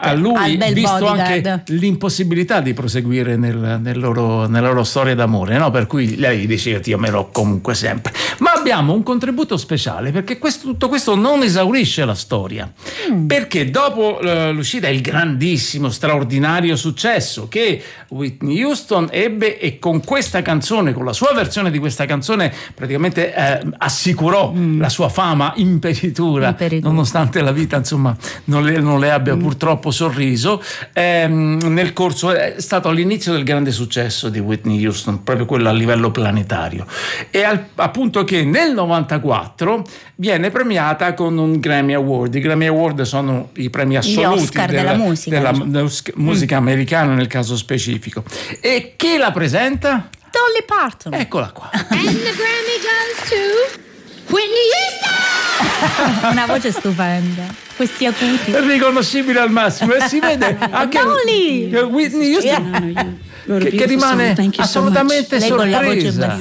a lui, visto anche l'impossibilità di proseguire nella loro storia d'amore, no? Per cui lei diceva ti amerò comunque sempre. Ma abbiamo un contributo speciale, perché tutto questo non esaurisce la storia, perché dopo l'uscita, il grandissimo, straordinario successo che Whitney Houston ebbe, e con questa canzone, con la sua versione di questa canzone, praticamente assicurò la sua fama imperitura, nonostante la vita insomma non le abbia purtroppo sorriso. Nel corso è stato all'inizio del grande successo di Whitney Houston, proprio quello a livello planetario, e appunto che nel 94 viene premiata con un Grammy Award. I Grammy Award sono i premi assoluti della musica americana nel caso specifico. E chi la presenta? Dolly Parton. Eccola qua. And the Grammy goes to Whitney Houston. Una voce stupenda, questi acuti riconoscibile al massimo, e si vede anche Dolly! Whitney Houston che rimane assolutamente sorpresa.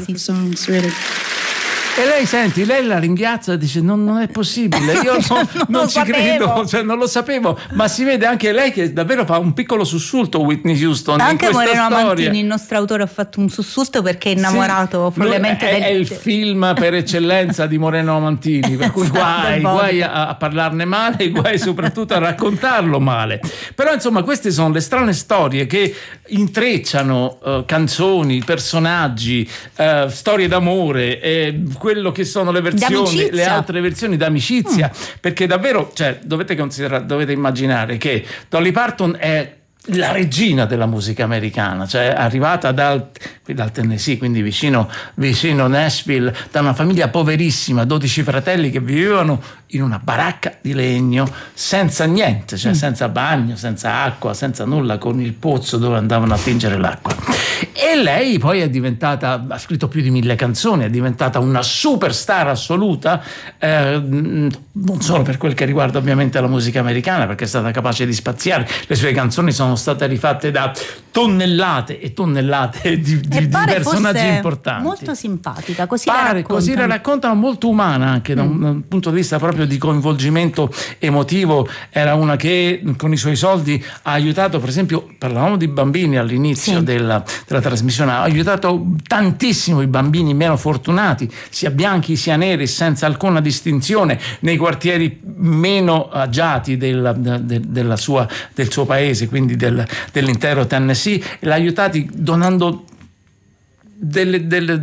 E lei, senti, lei la ringhiazza e dice non è possibile, io non ci credo, cioè non lo sapevo, ma si vede anche lei che davvero fa un piccolo sussulto, Whitney Houston, anche in questa Moreno storia. Amantini, il nostro autore, ha fatto un sussulto perché è innamorato follemente è il film per eccellenza di Moreno Amantini, per cui guai a parlarne male, guai soprattutto a raccontarlo male. Però insomma queste sono le strane storie che intrecciano canzoni, personaggi, storie d'amore, quello che sono le versioni, le altre versioni d'amicizia, perché davvero, cioè, dovete immaginare che Dolly Parton è la regina della musica americana, cioè arrivata dal Tennessee, quindi vicino Nashville, da una famiglia poverissima, 12 fratelli che vivevano in una baracca di legno, senza niente, cioè senza bagno, senza acqua, senza nulla, con il pozzo dove andavano a tingere l'acqua. E lei poi ha scritto più di 1000 canzoni, è diventata una superstar assoluta, non solo per quel che riguarda ovviamente la musica americana, perché è stata capace di spaziare. Le sue canzoni sono state rifatte da tonnellate e tonnellate di personaggi importanti. Molto simpatica, così la raccontano, molto umana anche da un punto di vista proprio di coinvolgimento emotivo. Era una che con i suoi soldi ha aiutato, per esempio, parlavamo di bambini all'inizio della trasmissione, ha aiutato tantissimo i bambini meno fortunati, sia bianchi sia neri, senza alcuna distinzione, nei quartieri meno agiati del suo paese, quindi dell'intero Tennessee. L'ha aiutati donando delle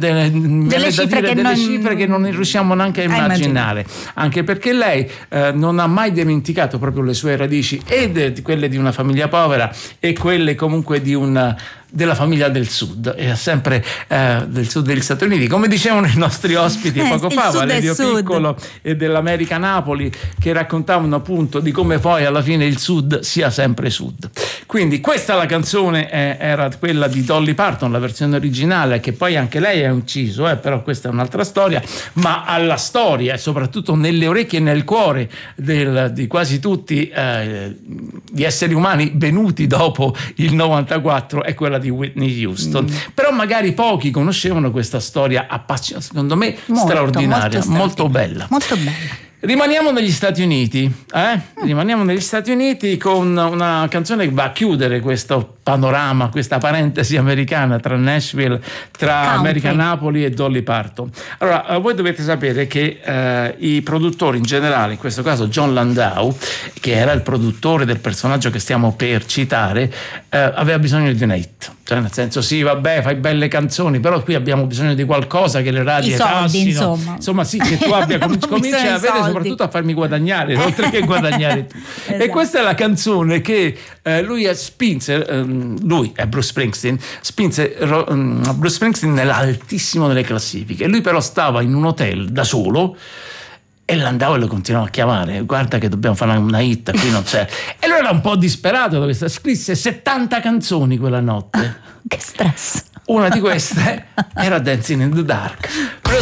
cifre che non riusciamo neanche a immaginare, anche perché lei non ha mai dimenticato proprio le sue radici, e quelle di una famiglia povera e quelle comunque della famiglia del sud, e sempre del sud degli Stati Uniti, come dicevano i nostri ospiti poco fa, Valerio Piccolo e dell'America Napoli, che raccontavano appunto di come poi alla fine il sud sia sempre sud. Quindi questa la canzone era quella di Dolly Parton, la versione originale, che poi anche lei è ucciso, però questa è un'altra storia, ma alla storia e soprattutto nelle orecchie e nel cuore di quasi tutti gli esseri umani venuti dopo il 94 è quella di Whitney Houston. Però magari pochi conoscevano questa storia secondo me straordinaria, molto bella. Rimaniamo negli Stati Uniti, Rimaniamo negli Stati Uniti con una canzone che va a chiudere questo panorama, questa parentesi americana tra Nashville, tra America Napoli e Dolly Parton. Allora, voi dovete sapere che i produttori in generale, in questo caso John Landau, che era il produttore del personaggio che stiamo per citare, aveva bisogno di un hit. Cioè, nel senso, sì, vabbè, fai belle canzoni, però qui abbiamo bisogno di qualcosa che le radie tassino. Insomma, sì, che tu abbia cominci a avere, soprattutto a farmi guadagnare, oltre che guadagnare tu. Esatto. E questa è la canzone che lui spinse, lui è Bruce Springsteen, spinse Bruce Springsteen nell'altissimo delle classifiche. Lui però stava in un hotel da solo, e Landau lo continuava a chiamare: guarda che dobbiamo fare una hit, qui non c'è. E lui era un po' disperato, perché scrisse 70 canzoni quella notte. Che stress. Una di queste era Dancing in the Dark. Bruce